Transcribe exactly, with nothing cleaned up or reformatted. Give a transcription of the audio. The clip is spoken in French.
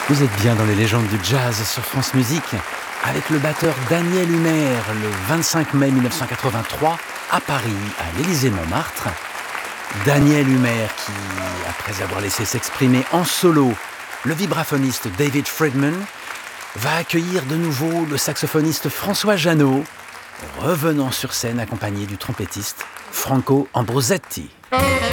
Vous êtes bien dans les légendes du jazz sur France Musique, avec le batteur Daniel Humer, le vingt-cinq mai mille neuf cent quatre-vingt-trois, à Paris, à l'Élysée-Montmartre. Daniel Humer qui, après avoir laissé s'exprimer en solo le vibraphoniste David Friedman, va accueillir de nouveau le saxophoniste François Jeannot, revenant sur scène accompagné du trompettiste Franco Ambrosetti.